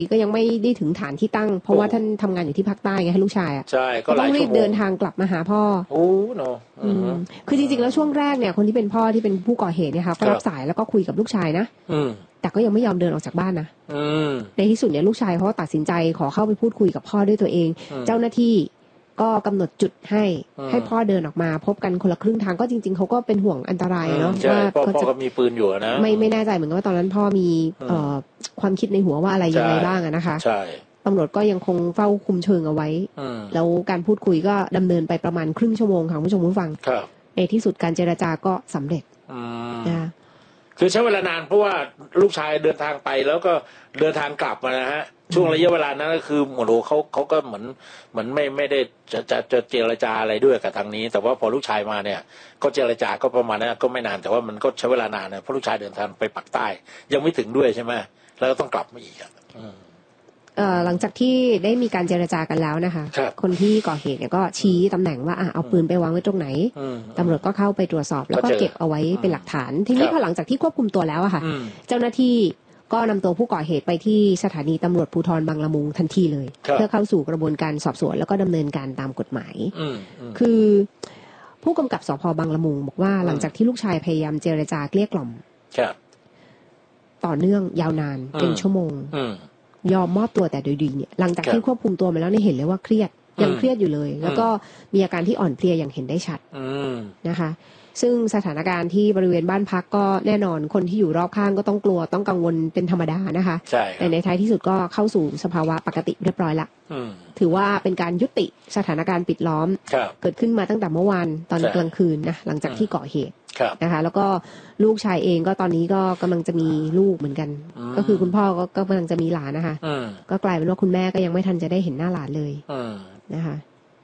ก็ยังไม่ได้ถึงฐานที่ตั้งเพราะว่าท่านทำงานอยู่ที่ภาคใต้ไงให้ลูกชายอ่ะใช่ก็ต้องรีบเดินทางกลับมาหาพ่อโอ้เนาะคือจริงๆแล้วช่วงแรกเนี่ยคนที่เป็นพ่อที่เป็นผู้ก่อเหตุเนี่ยค่ะก็รับสายแล้วก็คุยกับลูกชายนะแต่ก็ยังไม่ยอมเดินออกจากบ้านนะในที่สุดเนี่ยลูกชายเขาตัดสินใจขอเข้าไปพูดคุยกับพ่อด้วยตัวเองเจ้าหน้าที่ก็กำหนดจุดให้พ่อเดินออกมาพบกันคนละครึ่งทางก็จริงๆเขาก็เป็นห่วงอันตรายเนาะว่าพ่อก็มีปืนอยู่นะไม่แน่ใจเหมือนกันว่าตอนนั้นพ่อมีความคิดในหัวว่าอะไรยังไงบ้างนะคะใช่ตำรวจก็ยังคงเฝ้าคุมเชิงเอาไว้แล้วการพูดคุยก็ดำเนินไปประมาณครึ่งชั่วโมงค่ะผู้ชมผู้ฟังในที่สุดการเจรจาก็สำเร็จนะคือใช้เวลานานเพราะว่าลูกชายเดินทางไปแล้วก็เดินทางกลับมานะฮะช่วงระยะเวลานั้นก็คือหมดโหเขาก็เหมือนไม่ได้จะเจรจาอะไรด้วยกับทางนี้แต่ว่าพอลูกชายมาเนี่ยก็เจรจาก็ประมาณนั้นก็ไม่นานแต่ว่ามันก็ใช้เวลานานนะเพราะลูกชายเดินทางไปปักใต้ยังไม่ถึงด้วยใช่ไหมแล้วก็ต้องกลับมาอีกหลังจากที่ได้มีการเจรจากันแล้วนะคะคนที่ก่อเหตุเนี่ยก็ชี้ตำแหน่งว่าเอาปืนไปวางไว้ตรงไหนตำรวจก็เข้าไปตรวจสอบแล้วก็เก็บเอาไว้เป็นหลักฐานทีนี้พอหลังจากที่ควบคุมตัวแล้วอะค่ะเจ้าหน้าที่ก็นำตัวผู้ก่อเหตุไปที่สถานีตำรวจภูธรบางละมุงทันทีเลยเพื่อเข้าสู่กระบวนการสอบสวนแล้วก็ดำเนินการตามกฎหมายคือผู้กำกับสพบางละมุงบอกว่าหลังจากที่ลูกชายพยายามเจรจาเกลี้ยกล่อมต่อเนื่องยาวนานเป็นชั่วโมงยอมมอบตัวแต่โดยดีเนี่ยหลังจากที่ควบคุมตัวมาแล้วเนี่ยเห็นเลยว่าเครียดยังเครียดอยู่เลยแล้วก็มีอาการที่อ่อนเพลียอย่างเห็นได้ชัดนะคะซึ่งสถานการณ์ที่บริเวณบ้านพักก็แน่นอนคนที่อยู่รอบข้างก็ต้องกลัวต้องกังวลเป็นธรรมดานะคะแต่ในท้ายที่สุดก็เข้าสู่สภาวะปกติเรียบร้อยละถือว่าเป็นการยุติสถานการณ์ปิดล้อมเกิดขึ้นมาตั้งแต่เมื่อวานตอนกลางคืนนะหลังจากที่ก่อเหตุนะคะแล้วก็ลูกชายเองก็ตอนนี้ก็กำลังจะมีลูกเหมือนกันก็คือคุณพ่อก็กำลังจะมีหลานนะคะก็กลายเป็นว่าคุณแม่ก็ยังไม่ทันจะได้เห็นหน้าหลานเลยนะคะ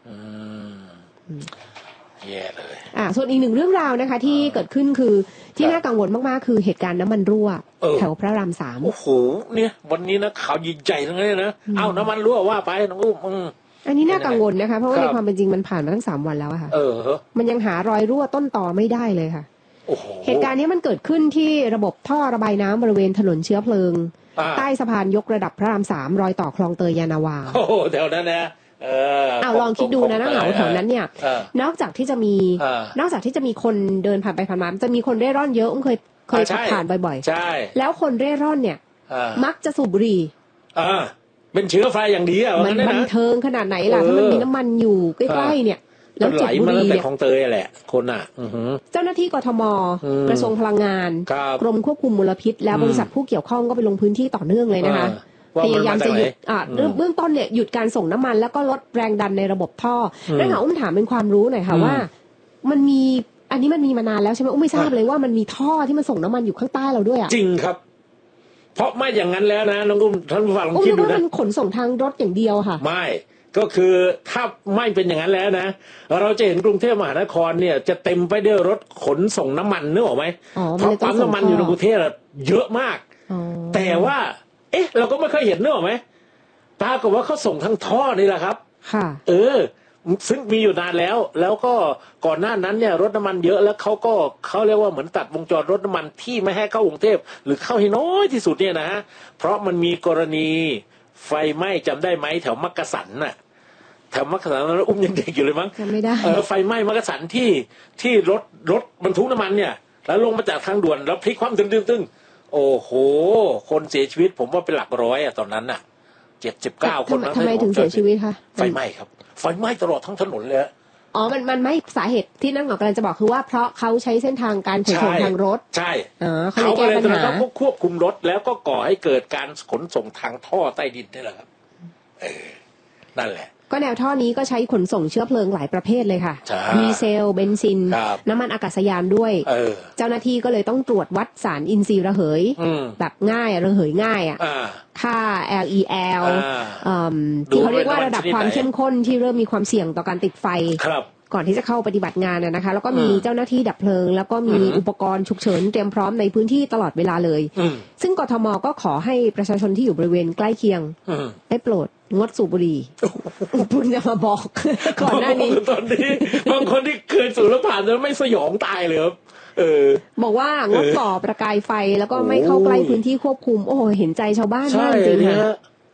แย่เลยส่วนอีกหนึ่งเรื่องราวนะคะที่เกิดขึ้นคือที่น่ากังวลมากๆคือเหตุการณ์น้ำมันรั่วแถวพระราม3 โอ้โหเนี่ยวันนี้นะข่าวใหญ่ๆทั้งนั้นเลยนะน้ำมันรั่วว่าไปน้องอุ้มอันนี้น่ากังวลนะคะเพราะว่าในความเป็นจริงมันผ่านมาตั้ง3 วันแล้วค่ะมันยังหารอยรั่วต้นตอไม่ได้เลยค่ะเหตุการณ์นี้มันเกิดขึ้นที่ระบบท่อระบายน้ำบริเวณถนนเชื้อเพลิงใต้สะพานยกระดับพระราม3รอยต่อคลองเตยยานาวาโอ้โหแถวนั้นนะลองคิดดูนะเหงาแถวนั้นเนี่ยนอกจากที่จะมีคนเดินผ่านไปผ่านมาจะมีคนเร่ร่อนเยอะเคยขับผ่านบ่อยๆใช่แล้วคนเร่ร่อนเนี่ยมักจะสูบบุหรี่เป็นเชื้อไฟอย่างดีมันบันเทิงขนาดไหนล่ะถ้ามันมีน้ำมันอยู่ใกล้ๆเนี่ยแล้วจุดบุหรี่เนี่ยของเตยแหละคนเจ้าหน้าที่กทมกระทรวงพลังงานกรมควบคุมมลพิษแล้วบริษัทผู้เกี่ยวข้องก็ไปลงพื้นที่ต่อเนื่องเลยนะคะพยายามจะหยุดเบื้องต้นเนี่ยหยุดการส่งน้ำมันแล้วก็ลดแรงดันในระบบท่อนั่นค่ะอุ้มถามเป็นความรู้หน่อยค่ะว่ามันมีอันนี้มันมีมานานแล้วใช่ไหมอุ้มไม่ทราบเลยว่ามันมีท่อที่มันส่งน้ำมันอยู่ข้างใต้เราด้วยจริงครับเพราะไม่อย่างนั้นแล้วนะน้องอุ้มท่านผู้ฟังลองคิดดูนะมันขนส่งทางรถอย่างเดียวค่ะไม่ก็คือถ้าไม่เป็นอย่างนั้นแล้วนะเราจะเห็นกรุงเทพมหานครเนี่ยจะเต็มไปด้วยรถขนส่งน้ำมันนึกออกไหมเพราะปั๊มน้ำมันอยู่ในกรุงเทพเยอะมากแต่ว่าเราก็ไม่เคยเห็นนึกออกไหมปรากฏว่าเขาส่งทางท่อนี่แหละครับค่ะซึ่งมีอยู่นานแล้วก็ก่อนหน้านั้นเนี่ยรถน้ำมันเยอะแล้วเขาเรียกว่าเหมือนตัดวงจรรถน้ำมันที่ไม่ให้เข้ากรุงเทพหรือเข้าให้น้อยที่สุดเนี่ยนะเพราะมันมีกรณีไฟไหม้จำได้ไหมแถวมักกะสันน่ะแถวมักกะสันนั้นอุ้มยังเด็กอยู่เลยมั้งจำไม่ได้ไฟไหม้มักกะสันที่รถบรรทุกน้ำมันเนี่ยแล้วลงมาจากทางด่วนแล้วพลิกคว่ำตึ้งโอ้โหคนเสียชีวิตผมว่าเป็นหลักร้อยตอนนั้นน่ะ79 คนทำไมถึงเสียชีวิตคะไฟไหม้ครับไฟไหม้ตลอดทั้งถนนเลยมันไม่สาเหตุที่นั่งหมอกำลังจะบอกคือว่าเพราะเขาใช้เส้นทางการขนส่งทางรถใช่เขาก็เลยตอนนั้นก็ควบคุมรถแล้วก็ก่อให้เกิดการขนส่งทางท่อใต้ดินนี่แหละครับนั่นแหละก็แนวท่อนี้ก็ใช้ขนส่งเชื้อเพลิงหลายประเภทเลยค่ะดีเซลเบนซินน้ำมันอากาศยานด้วยเจ้าหน้าที่ก็เลยต้องตรวจวัดสารอินทรีย์ระเหยแบบง่ายระเหยง่ายค่า LEL ที่เขาเรียกว่าระดับความเข้มข้นที่เริ่มมีความเสี่ยงต่อการติดไฟก่อนที่จะเข้าปฏิบัติงานนะคะแล้วก็มีเจ้าหน้าที่ดับเพลิงแล้วก็มีอุปกรณ์ฉุกเฉินเตรียมพร้อมในพื้นที่ตลอดเวลาเลยซึ่งกทมก็ขอให้ประชาชนที่อยู่บริเวณใกล้เคียงได้โปรดงดสูบบุหรี่คุณจะมาบอกก่อนหน้านี้ตอนนี้บางคนที่เคยสูบแล้วผ่านแล้วไม่สยองตายเลยครับบอกว่างดก่อประกายไฟแล้วก็ไม่เข้าใกล้พื้นที่ควบคุมโอ้โหเห็นใจชาวบ้านมากจริงๆ